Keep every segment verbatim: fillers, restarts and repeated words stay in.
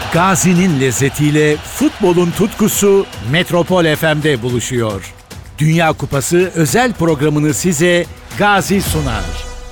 Gazi'nin lezzetiyle futbolun tutkusu Metropol F M'de buluşuyor. Dünya Kupası özel programını size Gazi sunar.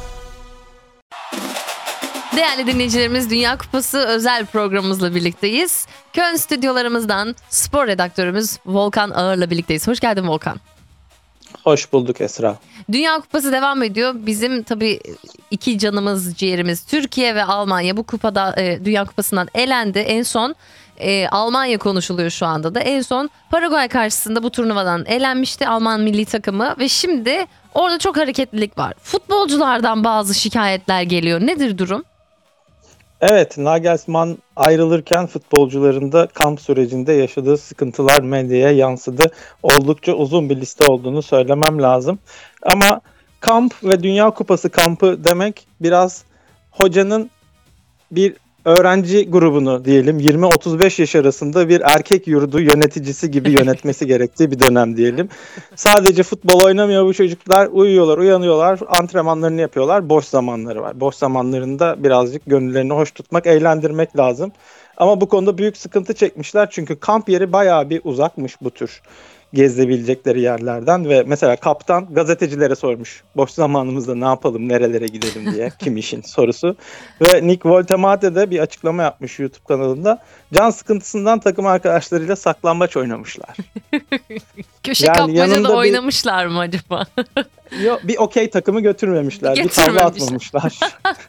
Değerli dinleyicilerimiz, Dünya Kupası özel programımızla birlikteyiz. Köln stüdyolarımızdan spor redaktörümüz Volkan Ağır'la birlikteyiz. Hoş geldin Volkan. Hoş bulduk Esra. Dünya Kupası devam ediyor. Bizim tabii iki canımız, ciğerimiz Türkiye ve Almanya bu kupada e, Dünya Kupası'ndan elendi. En son e, Almanya konuşuluyor şu anda da. En son Paraguay karşısında bu turnuvadan elenmişti Alman milli takımı ve şimdi orada çok hareketlilik var. Futbolculardan bazı şikayetler geliyor. Nedir durum? Evet, Nagelsmann ayrılırken futbolcuların da kamp sürecinde yaşadığı sıkıntılar medyaya yansıdı. Oldukça uzun bir liste olduğunu söylemem lazım. Ama kamp ve Dünya Kupası kampı demek biraz hocanın bir öğrenci grubunu diyelim yirmi otuz beş yaş arasında bir erkek yurdu yöneticisi gibi yönetmesi gerektiği bir dönem diyelim. Sadece futbol oynamıyor bu çocuklar, uyuyorlar, uyanıyorlar, antrenmanlarını yapıyorlar, boş zamanları var. Boş zamanlarında birazcık gönüllerini hoş tutmak, eğlendirmek lazım. Ama bu konuda büyük sıkıntı çekmişler çünkü kamp yeri bayağı bir uzakmış bu tür gezebilecekleri yerlerden ve mesela kaptan gazetecilere sormuş. Boş zamanımızda ne yapalım, nerelere gidelim diye. Kim işin sorusu. Ve Nick Woltemade de bir açıklama yapmış YouTube kanalında. Can sıkıntısından takım arkadaşlarıyla saklambaç oynamışlar. Köşe yani kapmacada oynamışlar bir, mı acaba? Yok, bir okey takımı götürmemişler. Bir tavla atmamışlar.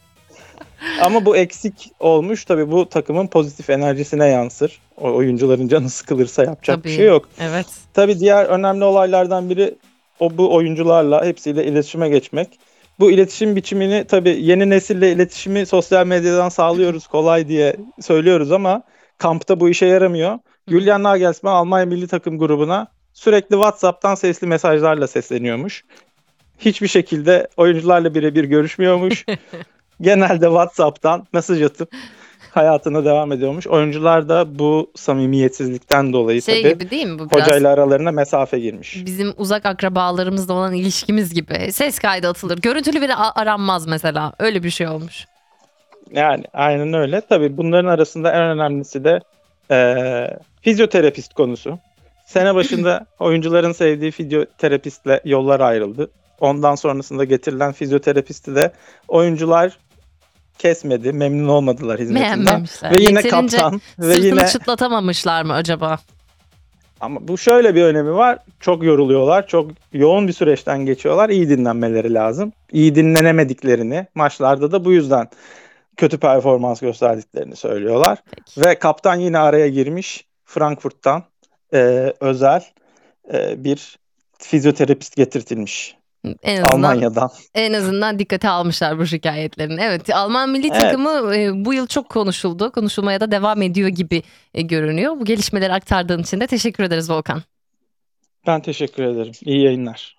Ama bu eksik olmuş. Tabii bu takımın pozitif enerjisine yansır. O oyuncuların canı sıkılırsa yapacak Tabii, bir şey yok. Evet. Tabii diğer önemli olaylardan biri o bu oyuncularla hepsiyle iletişime geçmek. Bu iletişim biçimini tabii yeni nesille iletişimi sosyal medyadan sağlıyoruz kolay diye söylüyoruz ama kampta bu işe yaramıyor. Julian Nagelsmann Almanya milli takım grubuna sürekli WhatsApp'tan sesli mesajlarla sesleniyormuş. Hiçbir şekilde oyuncularla birebir görüşmüyormuş. Genelde WhatsApp'tan mesaj atıp hayatına devam ediyormuş. Oyuncular da bu samimiyetsizlikten dolayı şey tabii gibi değil mi bu biraz? Hocayla aralarına mesafe girmiş. Bizim uzak akrabalarımızla olan ilişkimiz gibi. Ses kaydı atılır. Görüntülü biri aranmaz mesela. Öyle bir şey olmuş. Yani aynen öyle. Tabii bunların arasında en önemlisi de e, fizyoterapist konusu. Sene başında oyuncuların sevdiği fizyoterapistle yollar ayrıldı. Ondan sonrasında getirilen fizyoterapisti de oyuncular kesmedi, memnun olmadılar hizmetinden. Beğenmemişler. Ve yine Yeterince kaptan ve sırtını yine çıtlatamamışlar mı acaba? Ama bu şöyle bir önemi var. Çok yoruluyorlar, çok yoğun bir süreçten geçiyorlar. İyi dinlenmeleri lazım. İyi dinlenemediklerini, maçlarda da bu yüzden kötü performans gösterdiklerini söylüyorlar. Peki. Ve kaptan yine araya girmiş. Frankfurt'tan e, özel e, bir fizyoterapist getirtilmiş. En azından, Almanya'dan. En azından dikkate almışlar bu şikayetlerini. Evet, Alman milli evet. takımı e, bu yıl çok konuşuldu. Konuşulmaya da devam ediyor gibi e, görünüyor. Bu gelişmeleri aktardığın için de teşekkür ederiz Volkan. Ben teşekkür ederim. İyi yayınlar.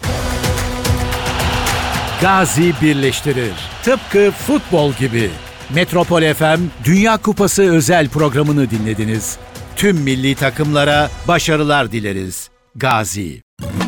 Gazi birleştirir. Tıpkı futbol gibi. Metropol F M Dünya Kupası özel programını dinlediniz. Tüm milli takımlara başarılar dileriz. Gazi.